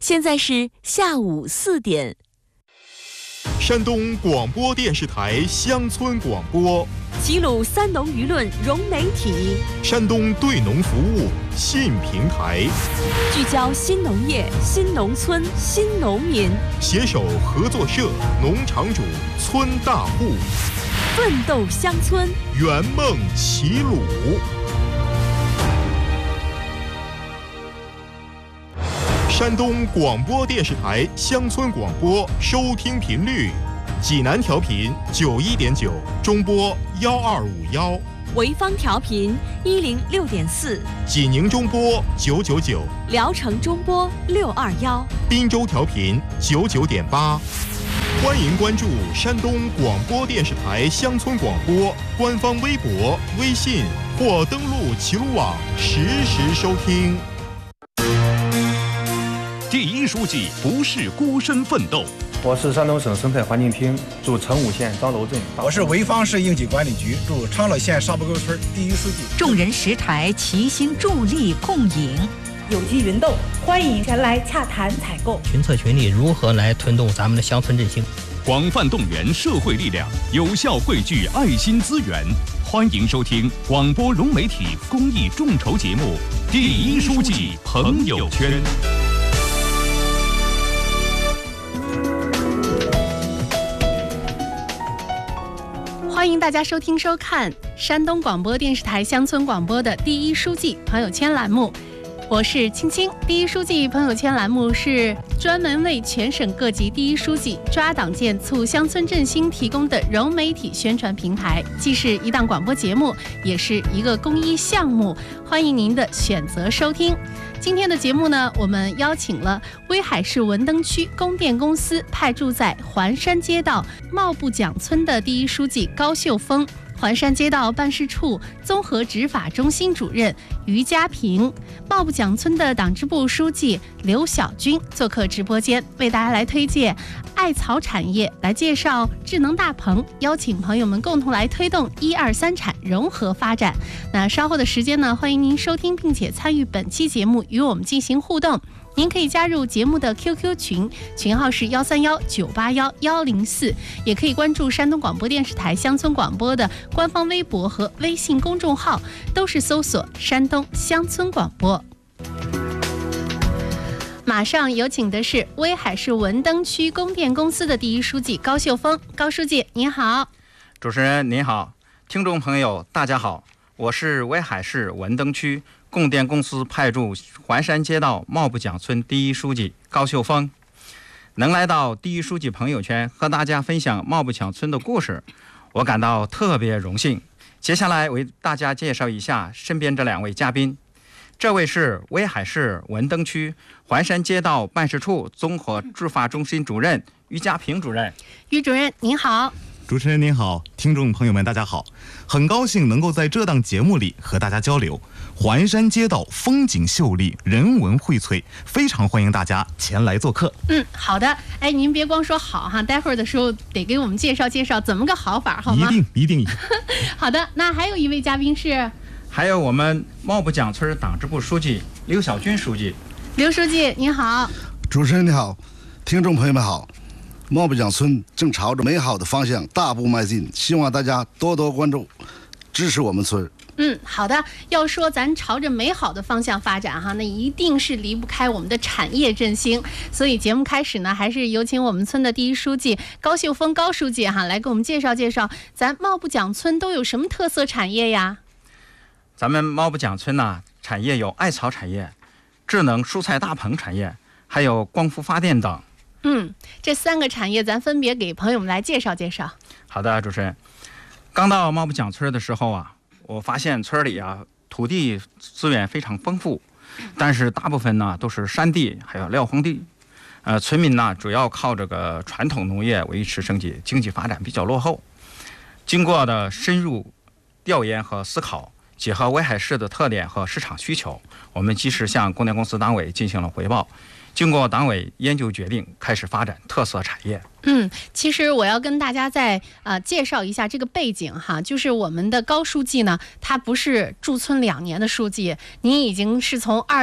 现在是下午4点。 山东广播电视台乡村广播， 齐鲁三农舆论融媒体， 山东对农服务新平台， 聚焦新农业、新农村、新农民， 携手合作社、农场主、村大户， 奋斗乡村， 圆梦齐鲁。山东广播电视台乡村广播收听频率：济南调频91.9，中波1251； 潍坊调频106.4， 济宁中波999， 聊城中波621， 滨州调频99.8。欢迎关注山东广播电视台乡村广播官方微博、微信，或登录齐鲁网实时收听。 第一书记不是孤身奋斗。 我是山东省生态环境厅驻成武县张楼镇。 我是潍坊市应急管理局驻昌乐县沙坡沟村第一书记。 众人拾柴，齐心助力共赢。 有机云豆，欢迎前来洽谈采购。 群策群力，如何来推动咱们的乡村振兴？ 广泛动员社会力量，有效汇聚爱心资源。欢迎收听广播融媒体公益众筹节目《第一书记朋友圈》。 欢迎大家收听收看山东广播电视台乡村广播的第一书记朋友圈栏目，我是青青。第一书记朋友圈栏目是专门为全省各级第一书记抓党建促乡村振兴提供的融媒体宣传平台，既是一档广播节目，也是一个公益项目，欢迎您的选择收听。今天的节目呢，我们邀请了威海市文登区供电公司派驻在环山街道茂布蒋村的第一书记高秀峰，环山街道办事处综合执法中心主任于家平，茂布蒋村的党支部书记刘小军做客直播间，为大家来推荐艾草产业，来介绍智能大棚，邀请朋友们共同来推动1、2、3产融合发展。那稍后的时间呢，欢迎您收听并且参与本期节目，与我们进行互动。您可以加入节目的 QQ 群，群号是131-981-104，也可以关注山东广播电视台乡村广播的官方微博和微信公众号，都是搜索山东乡村广播。马上有请的是威海市文登区供电公司的第一书记高秀峰，高书记您好。 主持人您好，听众朋友大家好，我是威海市文登区供电公司派驻环山街道茂布蒋村第一书记高秀峰。能来到第一书记朋友圈和大家分享茂布蒋村的故事，我感到特别荣幸。接下来为大家介绍一下身边这2位嘉宾。这位是威海市文登区环山街道办事处综合执法中心主任于家平主任。 于主任您好。 主持人您好，听众朋友们大家好，很高兴能够在这档节目里和大家交流。环山街道风景秀丽，人文荟萃，非常欢迎大家前来做客。 好的。哎，您别光说好哈，待会儿的时候得给我们介绍介绍怎么个好法，好吗？ 一定。 好的，那还有一位嘉宾是， 还有我们茂布蒋村党支部书记刘小军书记。 刘书记您好。 主持人你好，听众朋友们好。茂布蒋村正朝着美好的方向大步迈进，希望大家多多关注支持我们村。 好的。要说咱朝着美好的方向发展哈，那一定是离不开我们的产业振兴。所以节目开始呢，还是有请我们村的第一书记高秀峰高书记哈，来给我们介绍介绍咱茂布蒋村都有什么特色产业呀？ 咱们茂布蒋村呢，产业有艾草产业、智能蔬菜大棚产业，还有光伏发电等。 这3个产业咱分别给朋友们来介绍介绍。 好的，主持人。刚到茂布蒋村的时候啊，我发现村里啊土地资源非常丰富，但是大部分呢都是山地还有撂荒地。村民呢主要靠这个传统农业维持生计，经济发展比较落后。经过的深入调研和思考，结合威海市的特点和市场需求，我们及时向供电公司党委进行了汇报。经过党委研究决定，开始发展特色产业。 其实我要跟大家再介绍一下这个背景哈，就是我们的高书记呢，他不是驻村2年的书记，您已经是从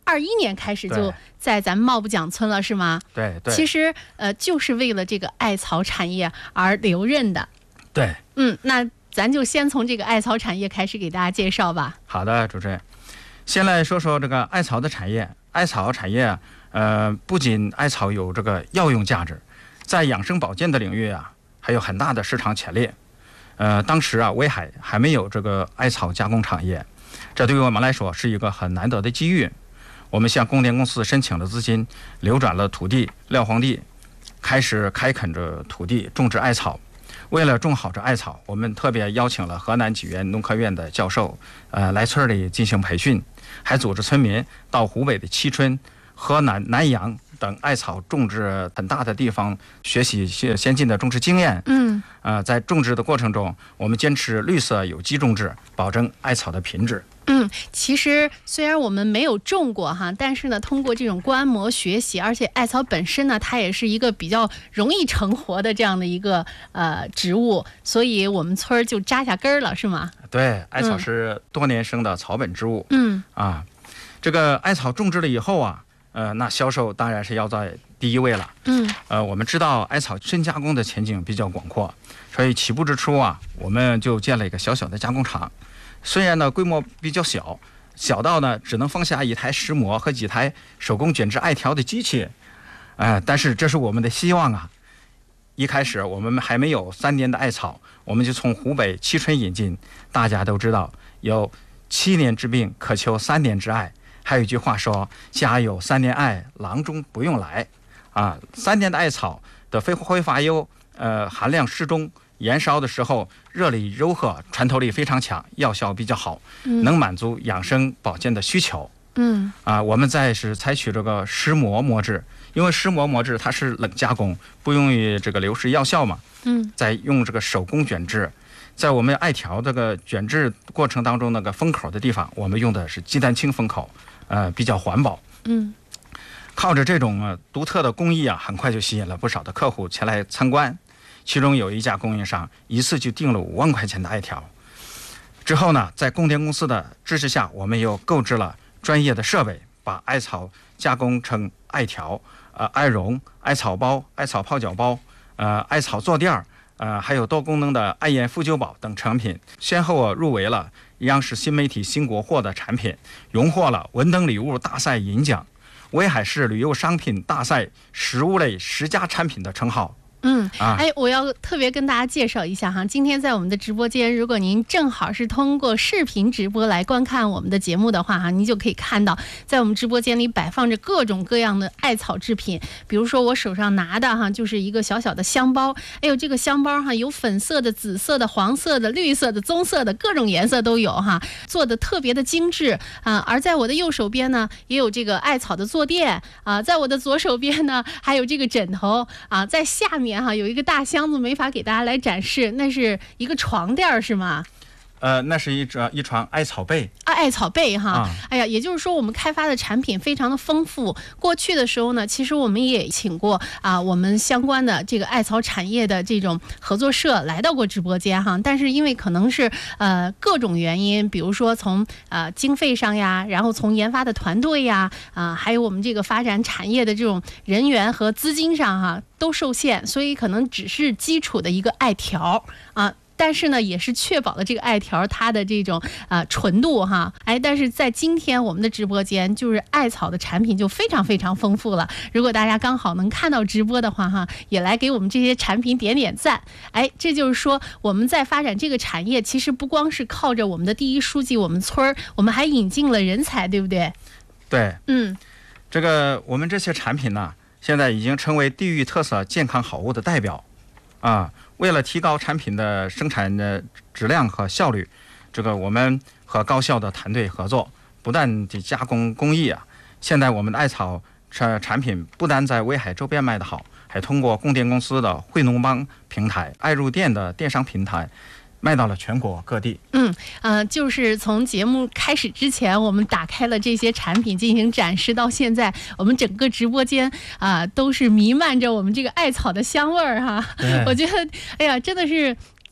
2021年开始就在咱们茂布蒋村了，是吗？ 对对。 其实就是为了这个艾草产业而留任的。 对。 那咱就先从这个艾草产业开始给大家介绍吧。 好的，主持人，先来说说这个艾草的产业。艾草产业，不仅艾草有这个药用价值，在养生保健的领域啊，还有很大的市场潜力。当时啊，威海还没有这个艾草加工产业，这对于我们来说是一个很难得的机遇。我们向供电公司申请了资金，流转了土地、撂荒地，开始开垦着土地，种植艾草。为了种好这艾草，我们特别邀请了河南济源农科院的教授，来村里进行培训，还组织村民到湖北的蕲春、河南南阳等艾草种植很大的地方学习先进的种植经验。在种植的过程中，我们坚持绿色有机种植，保证艾草的品质。 其实虽然我们没有种过哈，但是呢，通过这种观摩学习，而且艾草本身呢，它也是一个比较容易成活的这样的一个植物，所以我们村就扎下根了，是吗？ 对，艾草是多年生的草本植物。这个艾草种植了以后啊，那销售当然是要在第一位了。我们知道艾草深加工的前景比较广阔，所以起步之初啊，我们就建了一个小小的加工厂。虽然呢规模比较小，小到呢只能放下一台石磨和几台手工卷制艾条的机器，但是这是我们的希望啊。一开始我们还没有3年的艾草，我们就从湖北蕲春引进。大家都知道，有7年之病可求3年之艾，还有一句话说，家有3年艾，郎中不用来。3年的艾草的挥发油含量适中，燃烧的时候热力柔和，穿透力非常强，药效比较好，能满足养生保健的需求。我们再是采取这个石磨磨制，因为石磨磨制它是冷加工，不用于这个流失药效嘛。再用这个手工卷制，在我们艾条这个卷制过程当中，那个封口的地方，我们用的是鸡蛋清封口，比较环保。靠着这种独特的工艺啊，很快就吸引了不少的客户前来参观。其中有一家供应商一次就订了5万块钱的艾条。之后呢，在供电公司的支持下，我们又购置了专业的设备，把艾草加工成艾条、艾绒、艾草包、艾草泡脚包、艾草坐垫还有多功能的艾烟复灸宝等产品，先后入围了央视新媒体新国货的产品，荣获了文登礼物大赛银奖、威海市旅游商品大赛食物类10佳产品的称号。 我要特别跟大家介绍一下哈，今天在我们的直播间，如果您正好是通过视频直播来观看我们的节目的话哈，您就可以看到，在我们直播间里摆放着各种各样的艾草制品。比如说我手上拿的哈，就是一个小小的香包，这个香包哈，有粉色的、紫色的、黄色的、绿色的、棕色的，各种颜色都有哈，做的特别的精致而在我的右手边呢，也有这个艾草的坐垫在我的左手边呢，还有这个枕头在下面有一个大箱子，没法给大家来展示，那是一个床垫是吗？ 那是一床艾草被艾草被哈。也就是说我们开发的产品非常的丰富。过去的时候呢，其实我们也请过我们相关的这个艾草产业的这种合作社来到过直播间哈，但是因为可能是各种原因，比如说从经费上呀，然后从研发的团队呀还有我们这个发展产业的这种人员和资金上哈都受限，所以可能只是基础的一个艾条但是呢，也是确保了这个艾条它的这种纯度哈。但是在今天我们的直播间，就是艾草的产品就非常非常丰富了。如果大家刚好能看到直播的话哈，也来给我们这些产品点点赞。这就是说我们在发展这个产业，其实不光是靠着我们的第一书记我们村儿，我们还引进了人才，对不对？ 对，这个我们这些产品呢，现在已经成为地域特色健康好物的代表为了提高产品的生产的质量和效率，这个我们和高校的团队合作，不断的加工工艺现在我们的艾草产品不但在威海周边卖得好，还通过供电公司的惠农帮平台、爱入电的电商平台卖到了全国各地。 就是从节目开始之前，我们打开了这些产品进行展示，到现在我们整个直播间都是弥漫着我们这个艾草的香味儿哈。我觉得真的是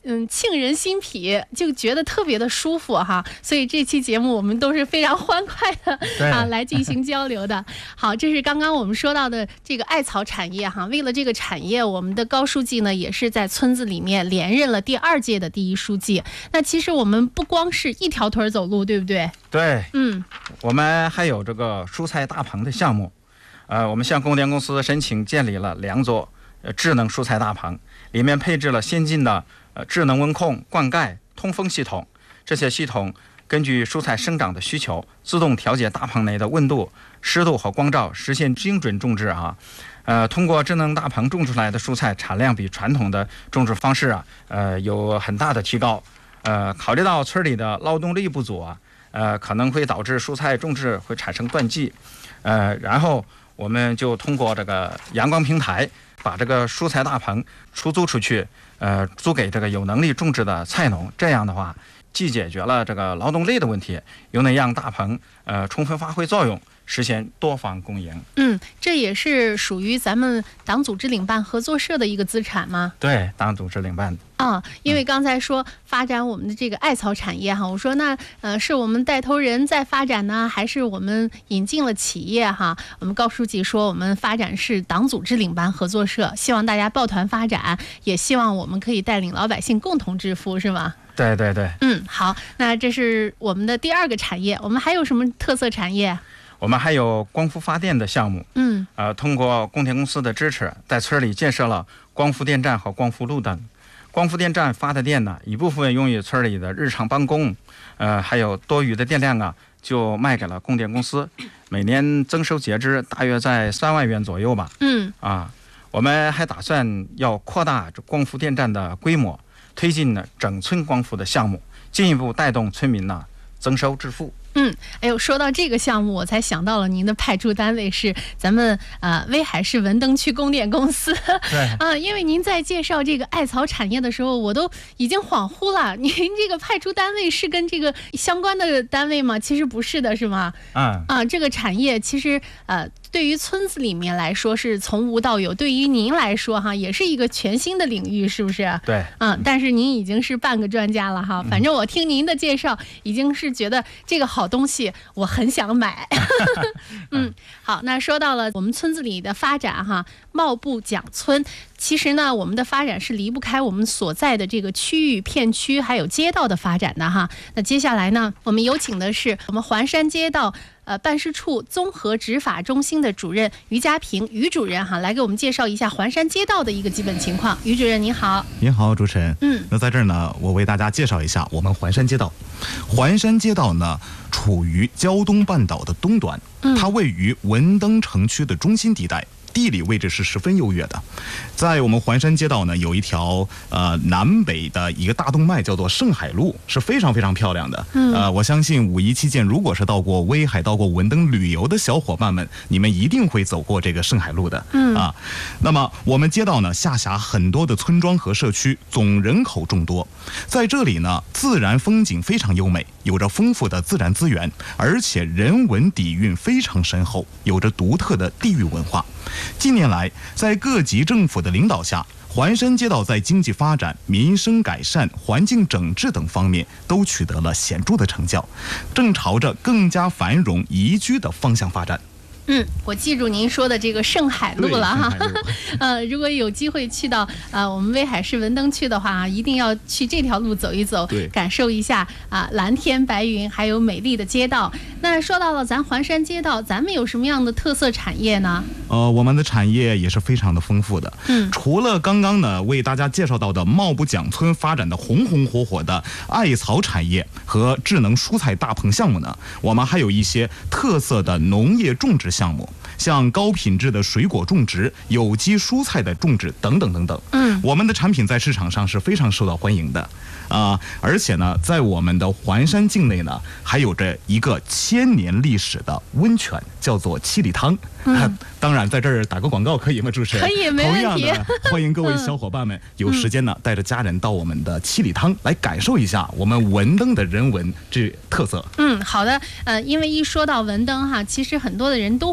沁人心脾，就觉得特别的舒服哈。所以这期节目我们都是非常欢快的来进行交流的。好，这是刚刚我们说到的这个艾草产业哈。为了这个产业，我们的高书记呢也是在村子里面连任了第2届的第1书记。那其实我们不光是一条腿走路，对不对？ 对，我们还有这个蔬菜大棚的项目。我们向供电公司申请建立了2座智能蔬菜大棚，里面配置了先进的智能温控、灌溉、通风系统。这些系统根据蔬菜生长的需求，自动调节大棚内的温度、湿度和光照，实现精准种植啊。通过智能大棚种出来的蔬菜产量比传统的种植方式有很大的提高。考虑到村里的劳动力不足可能会导致蔬菜种植会产生断季。然后我们就通过这个阳光平台，把这个蔬菜大棚出租出去，租给这个有能力种植的菜农。这样的话，既解决了这个劳动力的问题，又能让大棚充分发挥作用，实现多方共赢。 这也是属于咱们党组织领办合作社的一个资产吗？ 对，党组织领办的。 因为刚才说发展我们的这个艾草产业哈，我说那是我们带头人在发展呢，还是我们引进了企业哈？我们高书记说我们发展是党组织领办合作社，希望大家抱团发展，也希望我们可以带领老百姓共同致富，是吗？ 对对对。 好，那这是我们的第2个产业，我们还有什么特色产业？ 我们还有光伏发电的项目。通过供电公司的支持，在村里建设了光伏电站和光伏路灯。光伏电站发的电呢，一部分用于村里的日常办公，还有多余的电量就卖给了供电公司，每年增收结支大约在3万元左右吧。我们还打算要扩大光伏电站的规模，推进整村光伏的项目，进一步带动村民增收致富。 说到这个项目，我才想到了您的派驻单位是咱们威海市文登区供电公司。 对因为您在介绍这个艾草产业的时候，我都已经恍惚了。您这个派驻单位是跟这个相关的单位吗？其实不是的，是吗？这个产业其实对于村子里面来说是从无到有，对于您来说也是一个全新的领域，是不是？ 对。 但是您已经是半个专家了哈。反正我听您的介绍，已经是觉得这个好东西我很想买。好，那说到了我们村子里的发展茂步蒋村，其实呢我们的发展是离不开我们所在的这个区域、片区还有街道的发展的哈。那接下来呢，我们有请的是我们环山街道办事处综合执法中心的主任于家平于主任来给我们介绍一下环山街道的一个基本情况。于主任您好。 您好，主持人。那在这儿呢，我为大家介绍一下我们环山街道。环山街道呢，处于胶东半岛的东端，它位于文登城区的中心地带，地理位置是十分优越的。在我们环山街道呢，有一条南北的一个大动脉，叫做盛海路，是非常非常漂亮的。我相信5一期间，如果是到过威海、到过文登旅游的小伙伴们，你们一定会走过这个盛海路的。那么我们街道呢，下辖很多的村庄和社区，总人口众多。在这里呢，自然风景非常优美，有着丰富的自然资源，而且人文底蕴非常深厚，有着独特的地域文化。近年来，在各级政府的领导下，环山街道在经济发展、民生改善、环境整治等方面都取得了显著的成效，正朝着更加繁荣宜居的方向发展。 我记住您说的这个盛海路了哈。如果有机会去到我们威海市文登区的话，一定要去这条路走一走，感受一下蓝天白云还有美丽的街道。那说到了咱环山街道，咱们有什么样的特色产业呢？ 我们的产业也是非常的丰富的。除了刚刚呢为大家介绍到的茂步蒋村发展的红红火火的艾草产业和智能蔬菜大棚项目呢，我们还有一些特色的农业种植项目，像高品质的水果种植、有机蔬菜的种植等等等等。我们的产品在市场上是非常受到欢迎的。而且呢，在我们的环山境内呢，还有着一个1000年历史的温泉，叫做七里汤。当然，在这儿打个广告可以吗，主持人？ 可以，没问题。 同样的，欢迎各位小伙伴们有时间呢，带着家人到我们的七里汤来感受一下我们文登的人文这特色。 好的。因为一说到文登其实很多的人都会想到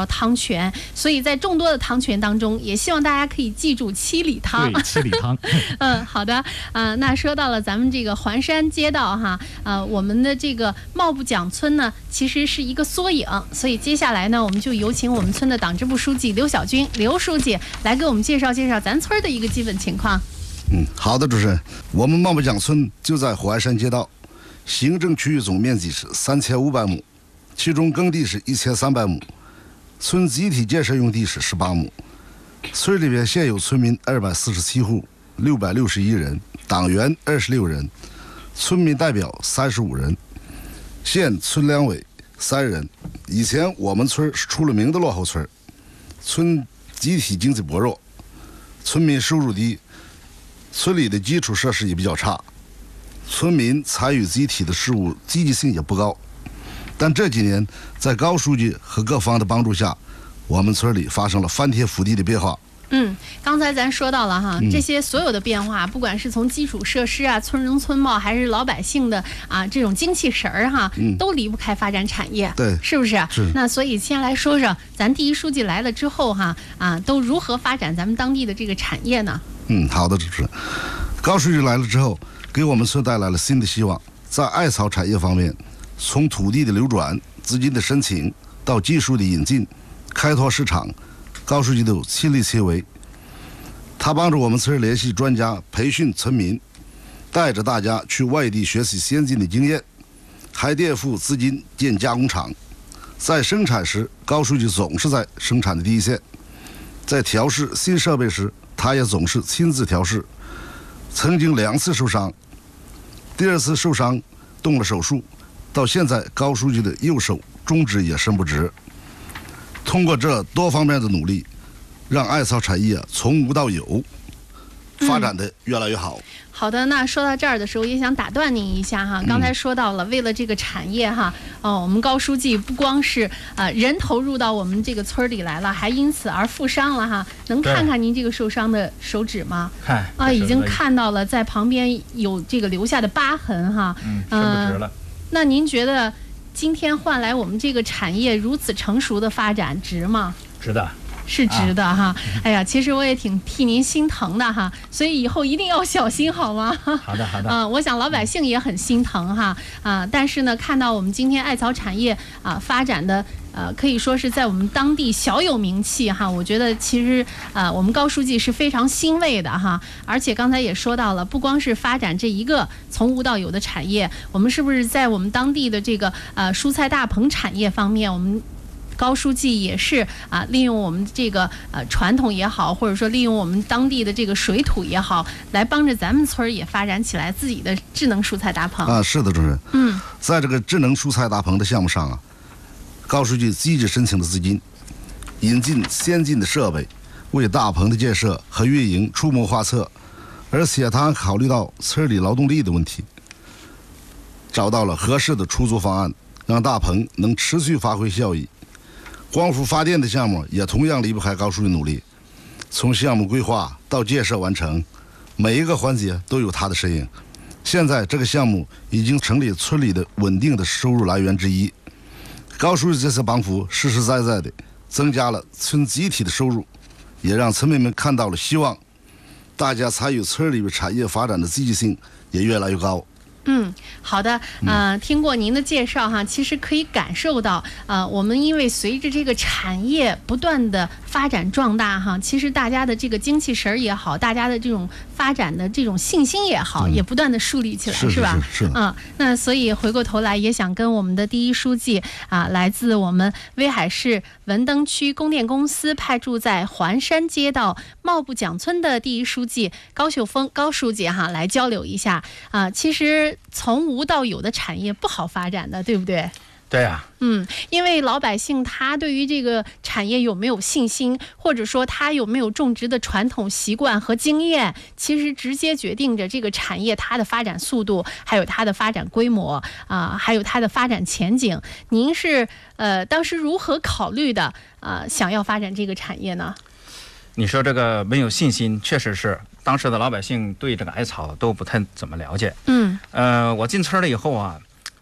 汤泉，所以在众多的汤泉当中，也希望大家可以记住七里汤。 对，七里汤。 好的，那说到了咱们这个环山街道哈，我们的这个茂布蒋村呢，其实是一个缩影，所以接下来呢，我们就有请我们村的党支部书记刘小军刘书记来给我们介绍介绍咱村的一个基本情况。 好的，主持人，我们茂布蒋村就在环山街道，行政区域总面积是3500亩，其中耕地是1300亩，村集体建设用地是18亩。村里边现有村民247户，661人，党员26人，村民代表35人，现村两委3人。以前我们村是出了名的落后村，村集体经济薄弱，村民收入低，村里的基础设施也比较差，村民参与集体的事务积极性也不高。但这几年，在高书记和各方的帮助下，我们村里发生了翻天覆地的变化。 刚才咱说到了哈，这些所有的变化，不管是从基础设施啊、村容村貌，还是老百姓的这种精气神儿哈，都离不开发展产业， 对， 是不是？ 是。 那所以先来说说，咱第一书记来了之后哈，都如何发展咱们当地的这个产业呢？ 好的，主持人。高书记来了之后，给我们村带来了新的希望。在艾草产业方面，从土地的流转、资金的申请到技术的引进、开拓市场，高书记都亲力亲为。他帮助我们村联系专家，培训村民，带着大家去外地学习先进的经验，还垫付资金建加工厂。在生产时，高书记总是在生产的第一线，在调试新设备时，他也总是亲自调试。曾经2次受伤，第2次受伤动了手术，到现在高书记的右手中指也伸不直。通过这多方面的努力，让艾草产业从无到有，发展的越来越好。 好的，那说到这儿的时候，也想打断您一下哈。刚才说到了，为了这个产业哈，我们高书记不光是人投入到我们这个村里来了，还因此而负伤了哈。能看看您这个受伤的手指吗？ 看已经看到了，在旁边有这个留下的疤痕哈。 伸不直了。 那您觉得今天换来我们这个产业如此成熟的发展，值吗？ 值的。 是值的哈，哎呀，其实我也挺替您心疼的哈，所以以后一定要小心好吗？ 好的。 我想老百姓也很心疼哈，但是呢，看到我们今天艾草产业发展的可以说是在我们当地小有名气哈，我觉得其实我们高书记是非常欣慰的哈，而且刚才也说到了，不光是发展这一个从无到有的产业，我们是不是在我们当地的这个蔬菜大棚产业方面，我们高书记也是利用我们这个传统也好，或者说利用我们当地的这个水土也好，来帮着咱们村也发展起来自己的智能蔬菜大棚。 是的，主任。在这个智能蔬菜大棚的项目上高书记积极申请了资金，引进先进的设备，为大棚的建设和运营出谋划策，而且他还考虑到村里劳动力的问题，找到了合适的出租方案，让大棚能持续发挥效益。光伏发电的项目也同样离不开高书记努力，从项目规划到建设完成，每一个环节都有他的身影。现在这个项目已经成立村里的稳定的收入来源之一。高书记这次帮扶实实在在的增加了村集体的收入，也让村民们看到了希望，大家参与村里产业发展的积极性也越来越高。 好的，听过您的介绍哈，其实可以感受到，我们因为随着这个产业不断的发展壮大哈，其实大家的这个精气神也好，大家的这种发展的这种信心也好，也不断的树立起来，是吧？ 是。 那所以回过头来也想跟我们的第一书记来自我们威海市文登区供电公司派驻在环山街道茂布蒋村的第一书记高秀峰高书记哈来交流一下其实从无到有的产业不好发展的，对不对？ 对呀。 因为老百姓他对于这个产业有没有信心，或者说他有没有种植的传统习惯和经验，其实直接决定着这个产业它的发展速度，还有它的发展规模还有它的发展前景。您是当时如何考虑的想要发展这个产业呢？ 你说这个没有信心，确实是当时的老百姓对这个艾草都不太怎么了解。我进村了以后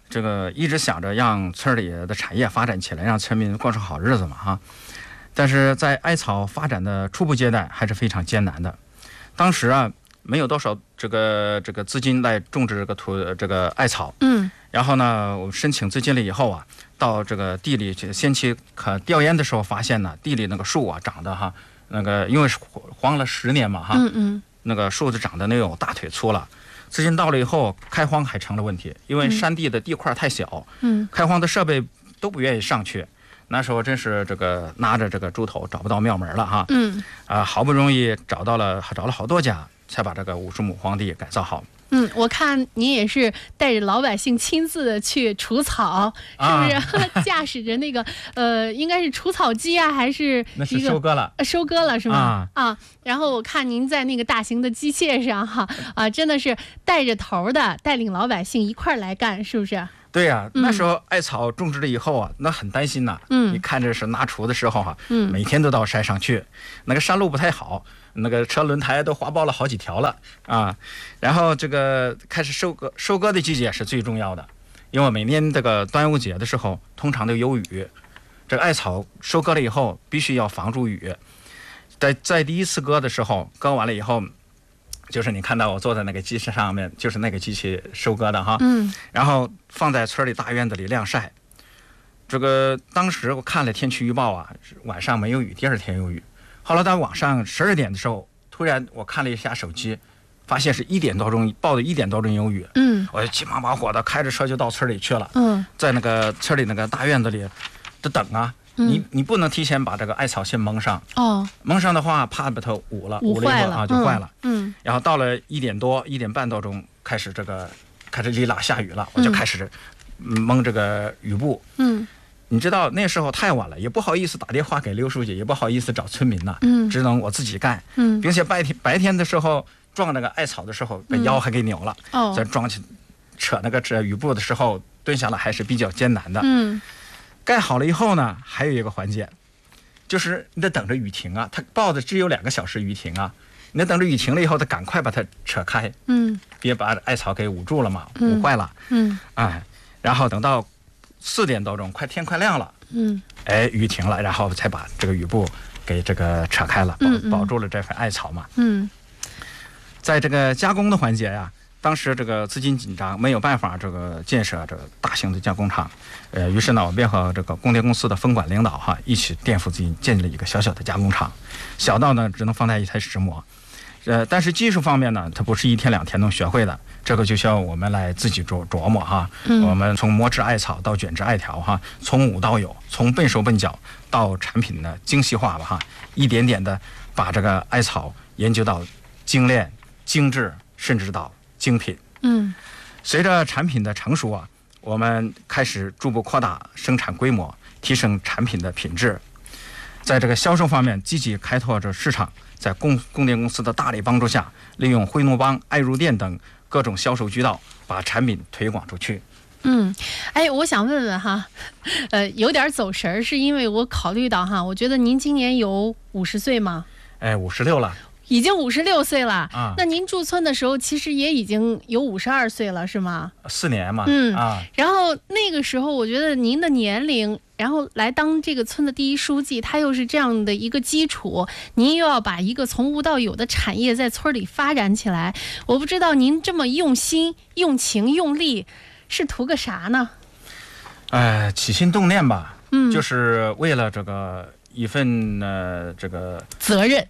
这个一直想着让村里的产业发展起来，让村民过上好日子嘛哈。但是在艾草发展的初步阶段还是非常艰难的。当时啊，没有多少这个资金来种植这个艾草。然后呢，我申请资金了以后啊，到这个地里去先去调研的时候，发现呢，地里那个树啊长得哈，那个因为是荒了10年嘛哈，那个树子长得能有大腿粗了。资金到了以后，开荒还成了问题，因为山地的地块太小，开荒的设备都不愿意上去。那时候真是这个拿着这个猪头找不到庙门了哈。好不容易找了好多家，才把这个50亩荒地改造好。 我看您也是带着老百姓亲自的去除草，是不是？驾驶着那个应该是除草机啊，还是那是收割了是吗？然后我看您在那个大型的机械上哈真的是带着头的带领老百姓一块儿来干，是不是？ 对呀，那时候艾草种植了以后啊，那很担心呐。你看着是拿锄的时候哈，每天都到山上去，那个山路不太好，那个车轮胎都划爆了好几条了啊。然后这个开始收割的季节是最重要的，因为每年这个端午节的时候，通常都有雨。这个艾草收割了以后，必须要防住雨。在第一次割的时候，割完了以后，就是你看到我坐在那个机器上面，就是那个机器收割的哈。然后放在村里大院子里晾晒。这个当时我看了天气预报啊，晚上没有雨，第二天有雨。后来到晚上12点的时候，突然我看了一下手机，发现是1点多钟，报的1点多钟有雨。我就急忙把火的开着车就到村里去了。在那个村里那个大院子里的等啊。你不能提前把这个艾草先蒙上。蒙上的话怕把它捂了啊，就坏了。然后到了1点多1点半多钟开始里拉下雨了，我就开始蒙这个雨布。你知道那时候太晚了，也不好意思打电话给刘书记，也不好意思找村民呐，只能我自己干。并且白天的时候撞那个艾草的时候，把腰还给扭了。再扯那个雨布的时候，蹲下来还是比较艰难的。盖好了以后呢，还有一个环节，就是你得等着雨停啊。它报的只有2个小时雨停啊，你得等着雨停了以后，得赶快把它扯开。别把艾草给捂住了嘛，捂坏了。然后等到4点多钟，天快亮了。雨停了，然后才把这个雨布给这个扯开了，保住了这份艾草嘛。在这个加工的环节呀。当时这个资金紧张，没有办法这个建设这个大型的加工厂，于是呢，我便和这个供电公司的分管领导哈一起垫付资金建立了一个小小的加工厂，小到呢只能放在一台石磨，但是技术方面呢，它不是1天2天能学会的，这个就需要我们来自己琢磨哈。我们从磨制艾草到卷制艾条哈，从无到有，从笨手笨脚到产品的精细化吧哈，一点点的把这个艾草研究到精炼、精致，甚至到精品。随着产品的成熟啊，我们开始逐步扩大生产规模，提升产品的品质。在这个销售方面，积极开拓着市场，在供电公司的大力帮助下，利用惠农帮、爱入店等各种销售渠道，把产品推广出去。 我想问问哈，有点走神儿，是因为我考虑到哈，我觉得您今年有50岁吗 ？56了。 已经56岁了那您驻村的时候其实也已经有52岁了是吗 ？4年嘛。 然后那个时候我觉得您的年龄，然后来当这个村的第一书记，他又是这样的一个基础，您又要把一个从无到有的产业在村里发展起来，我不知道您这么用心、用情、用力，是图个啥呢？ 起心动念吧，就是为了这个一份这个责任。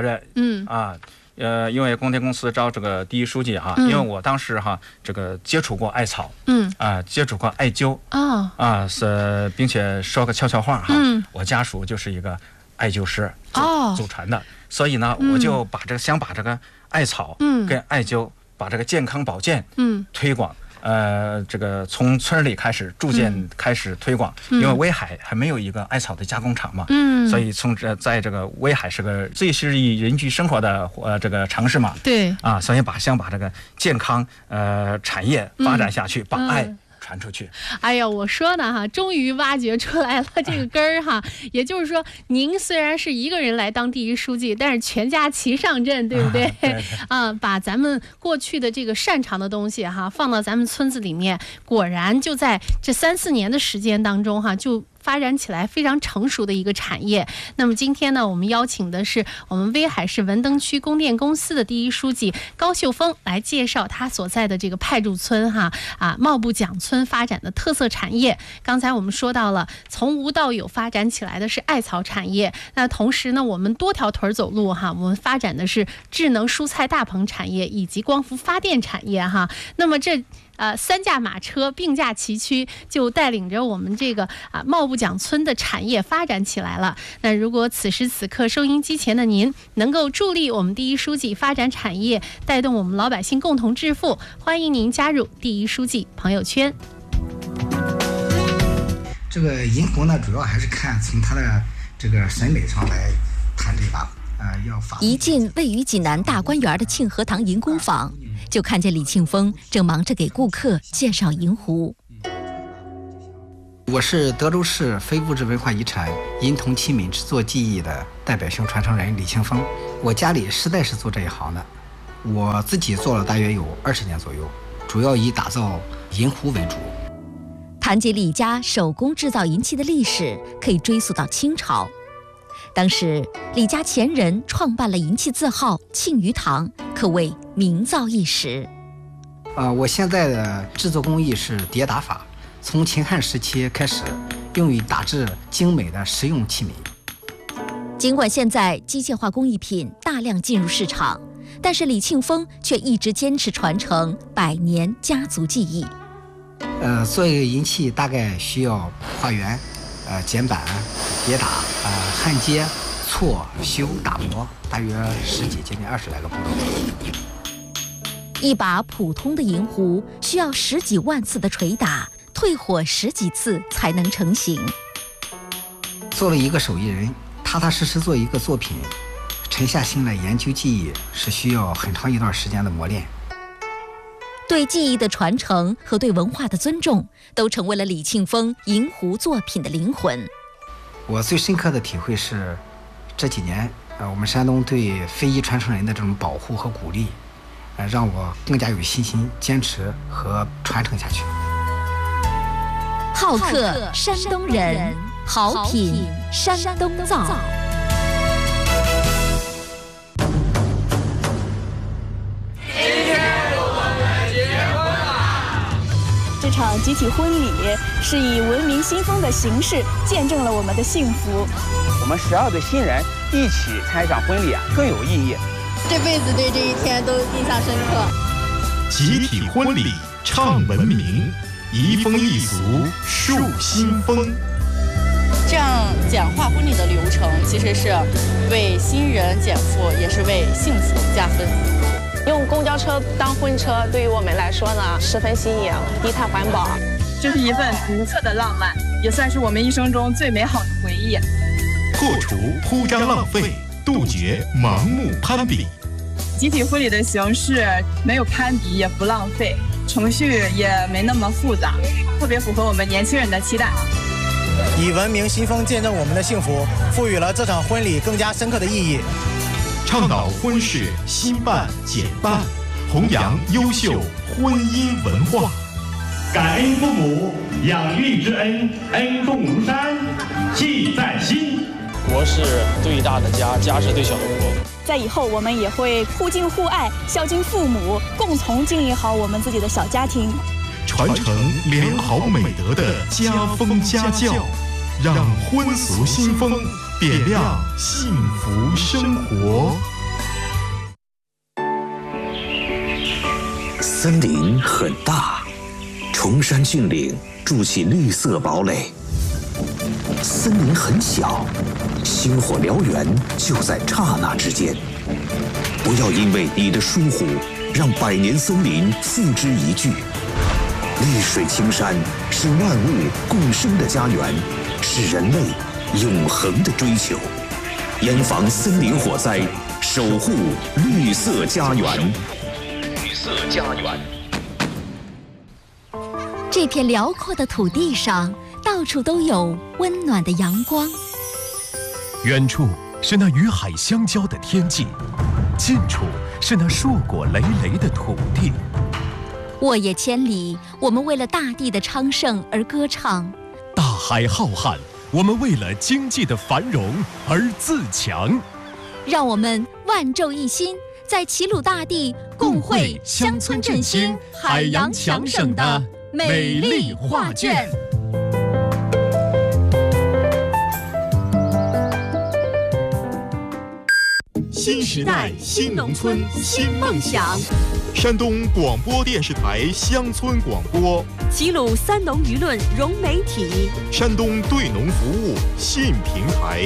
因为供电公司招这个第一书记哈，因为我当时哈这个接触过艾草，接触过艾灸并且说个悄悄话哈，我家属就是一个艾灸师祖传的，所以呢我就想把这个艾草跟艾灸把这个健康保健推广。这个从村里开始逐渐开始推广，因为威海还没有一个艾草的加工厂嘛，所以在这个威海是个最适宜人居生活的这个城市嘛， 对所以想把这个健康产业发展下去，把艾传出去。 哎呀，我说呢哈，终于挖掘出来了这个根儿哈。也就是说，您虽然是一个人来当第一书记，但是全家齐上阵，对不对？把咱们过去的这个擅长的东西哈，放到咱们村子里面，果然就在这3、4年的时间当中哈，就发展起来非常成熟的一个产业。那么今天呢，我们邀请的是我们威海市文登区供电公司的第一书记高秀峰来介绍他所在的这个派驻村茂布蒋村发展的特色产业。刚才我们说到了从无到有发展起来的是艾草产业，那同时呢，我们多条腿走路我们发展的是智能蔬菜大棚产业以及光伏发电产业那么这3驾马车并驾齐驱，就带领着我们这个茂布蒋村的产业发展起来了。那如果此时此刻收音机前的您能够助力我们第一书记发展产业，带动我们老百姓共同致富，欢迎您加入第一书记朋友圈。 这个银湖呢，主要还是看从它的这个审美上来谈这把。 一进位于济南大观园的庆和堂银工坊，就看见李庆峰正忙着给顾客介绍银壶。 我是德州市非物质文化遗产银铜器皿制作技艺的代表性传承人李庆峰。我家里实在是做这一行的，我自己做了大约有20年左右，主要以打造银壶为主。 谈及李家手工制造银器的历史，可以追溯到清朝。当时李家前人创办了银器字号庆余堂，可谓名噪一时。 我现在的制作工艺是叠打法，从秦汉时期开始用于打制精美的实用器皿。 尽管现在机械化工艺品大量进入市场，但是李庆峰却一直坚持传承100年家族技艺。 做一个银器大概需要画圆、剪板、叠打、焊接、错、修、打磨，大约10几接近20来个步骤。 一把普通的银壶需要10几万次的捶打，退火10几次才能成型。 做了一个手艺人，踏踏实实做一个作品，沉下心来研究技艺，是需要很长一段时间的磨练。 对技艺的传承和对文化的尊重，都成为了李庆峰银壶作品的灵魂。 我最深刻的体会是，这几年我们山东对非遗传承人的这种保护和鼓励，让我更加有信心坚持和传承下去。 好客山东人，好品山东造。 这场集体婚礼是以文明新风的形式见证了我们的幸福。 我们12对新人一起参与这场婚礼更有意义。 这辈子对这一天都印象深刻。 集体婚礼唱文明，移风易俗树新风。 这样简化婚礼的流程，其实是为新人减负，也是为幸福加分。 用公交车当婚车，对于我们来说呢，十分新颖，低碳环保。 这是一份独特的浪漫，也算是我们一生中最美好的回忆。 破除铺张浪费，杜绝盲目攀比。 集体婚礼的形式没有攀比，也不浪费，程序也没那么复杂，特别符合我们年轻人的期待。 以文明新风见证我们的幸福，赋予了这场婚礼更加深刻的意义。 倡导婚事新办简办，弘扬优秀婚姻文化。 感恩父母养育之恩，恩重如山，记在心。 国是最大的家，家是最小的国。 在以后，我们也会互敬互爱，孝敬父母，共同经营好我们自己的小家庭， 传承良好美德的家风家教，让婚俗新风点亮幸福生活。 森林很大，崇山峻岭筑起绿色堡垒；森林很小，星火燎原就在刹那之间。不要因为你的疏忽，让100年森林付之一炬。绿水青山是万物共生的家园，是人类永恒的追求。严防森林火灾，守护绿色家园。绿色家园。 这片辽阔的土地上，到处都有温暖的阳光。 远处是那与海相交的天际，近处是那硕果累累的土地。 沃野千里，我们为了大地的昌盛而歌唱； 大海浩瀚，我们为了经济的繁荣而自强。 让我们万众一心，在齐鲁大地共绘乡村振兴、海洋强省的美丽画卷。 新时代新农村新梦想，山东广播电视台乡村广播， 齐鲁三农舆论融媒体， 山东对农服务新平台。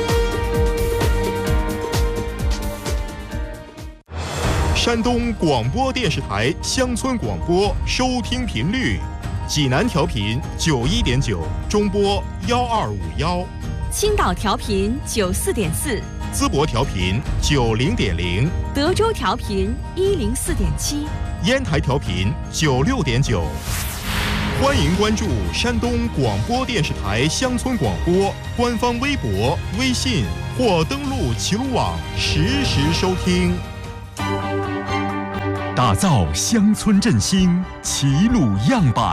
山东广播电视台乡村广播收听频率：济南调频91.9，中波1251； 青岛调频94.4， 淄博调频90.0， 德州调频104.7， 烟台调频96.9。欢迎关注山东广播电视台乡村广播官方微博、微信或登录齐鲁网实时收听。 打造乡村振兴齐鲁样板。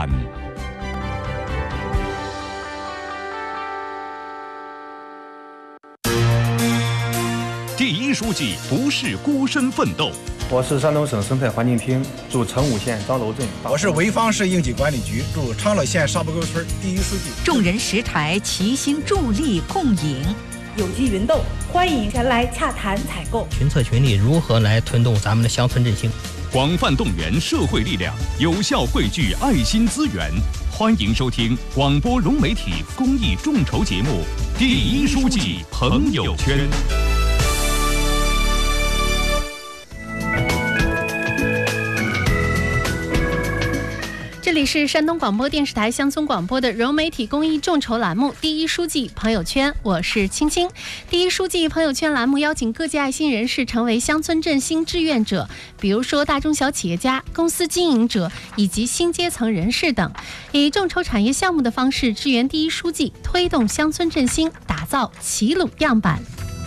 第一书记不是孤身奋斗。 我是山东省生态环境厅驻成武县张楼镇。 我是潍坊市应急管理局驻昌乐县沙坡沟村第一书记。 众人拾柴，齐心助力共赢。 有机云豆，欢迎前来洽谈采购。 群策群力，如何来推动咱们的乡村振兴？ 广泛动员社会力量，有效汇聚爱心资源。欢迎收听广播融媒体公益众筹节目《第一书记朋友圈》。 这里是山东广播电视台乡村广播的融媒体公益众筹栏目《第一书记朋友圈》，我是青青。第一书记朋友圈栏目邀请各界爱心人士成为乡村振兴志愿者，比如说大中小企业家、公司经营者以及新阶层人士等，以众筹产业项目的方式支援第一书记，推动乡村振兴，打造齐鲁样板。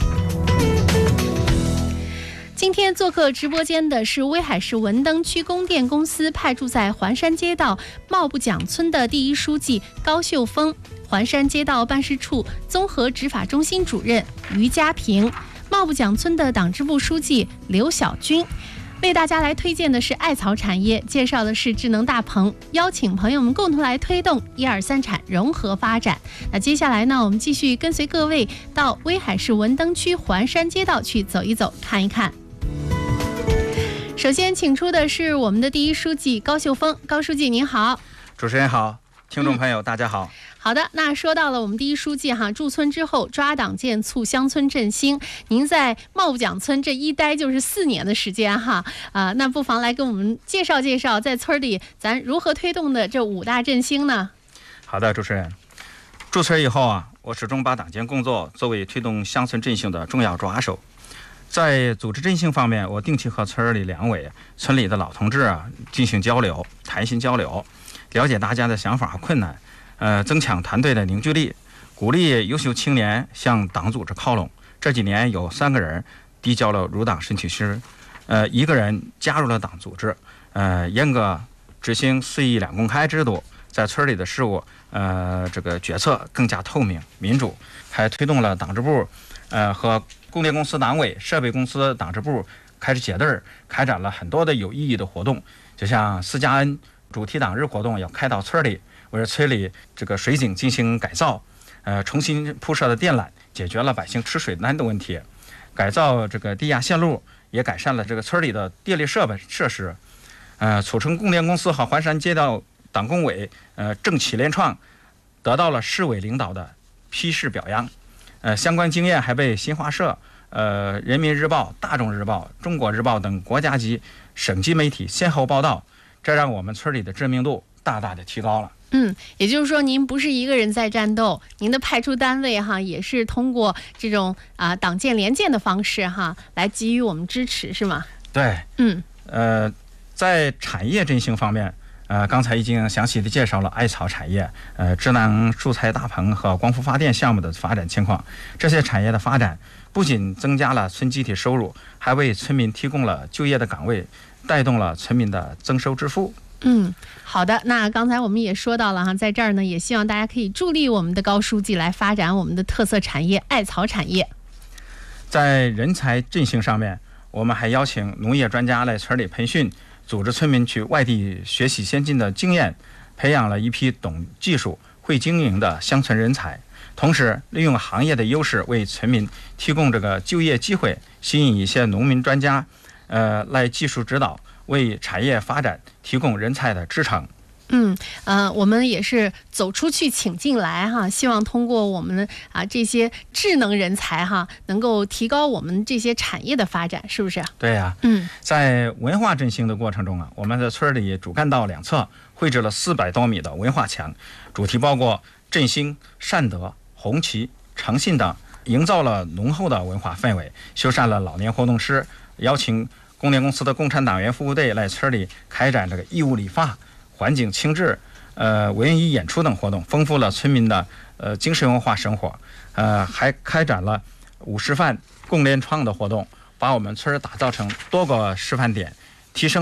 今天做客直播间的是威海市文登区供电公司派驻在环山街道茂布蒋村的第一书记高秀峰，环山街道办事处综合执法中心主任于家平，茂布蒋村的党支部书记刘小军。为大家来推荐的是艾草产业，介绍的是智能大棚，邀请朋友们共同来推动123产融合发展。那接下来呢，我们继续跟随各位到威海市文登区环山街道去走一走，看一看。首先请出的是我们的第一书记高秀峰，高书记您好。 主持人好，听众朋友大家好。 好的，那说到了我们第一书记驻村之后抓党建促乡村振兴，您在茂布蒋村这一待就是4年的时间那不妨来跟我们介绍介绍在村里咱如何推动的这5大振兴呢？ 好的，主持人，驻村以后我始终把党建工作作为推动乡村振兴的重要抓手。在组织振兴方面，我定期和村里两委、村里的老同志进行交流，谈心交流，了解大家的想法和困难，增强团队的凝聚力，鼓励优秀青年向党组织靠拢。这几年有3个人递交了入党申请书，1个人加入了党组织，严格执行4议2公开制度，在村里的事务这个决策更加透明民主，还推动了党支部和供电公司党委、设备公司党支部开始结对儿，开展了很多的有意义的活动，就像4+N 主题党日活动要开到村里，为村里这个水井进行改造，重新铺设的电缆，解决了百姓吃水难的问题，改造这个地下线路，也改善了这个村里的电力设施，促成供电公司和环山街道党工委政企联创得到了市委领导的批示表扬。相关经验还被新华社、人民日报、大众日报、中国日报等国家级、省级媒体先后报道，这让我们村里的知名度大大的提高了。 也就是说您不是一个人在战斗，您的派出单位也是通过这种党建联建的方式来给予我们支持，是吗？ 对，在产业振兴方面， 刚才已经详细的介绍了艾草产业、智能蔬菜大棚和光伏发电项目的发展情况。这些产业的发展不仅增加了村集体收入，还为村民提供了就业的岗位，带动了村民的增收致富。 好的，那刚才我们也说到了哈，在这儿呢，也希望大家可以助力我们的高书记来发展我们的特色产业艾草产业。 在人才振兴上面，我们还邀请农业专家来村里培训，组织村民去外地学习先进的经验，培养了一批懂技术、会经营的乡村人才。同时，利用行业的优势为村民提供这个就业机会，吸引一些农民专家，来技术指导，为产业发展提供人才的支撑。 我们也是走出去请进来哈，希望通过我们这些智能人才哈，能够提高我们这些产业的发展，是不是？ 对呀，在文化振兴的过程中啊，我们在村里主干道两侧绘制了400多米的文化墙，主题包括振兴、善德、红旗、诚信等，营造了浓厚的文化氛围。修缮了老年活动室，邀请供电公司的共产党员服务队来村里开展这个义务理发、环境清治、文艺演出等活动，丰富了村民的精神文化生活。还开展了5示范共联创的活动，把我们村打造成多个示范点，提升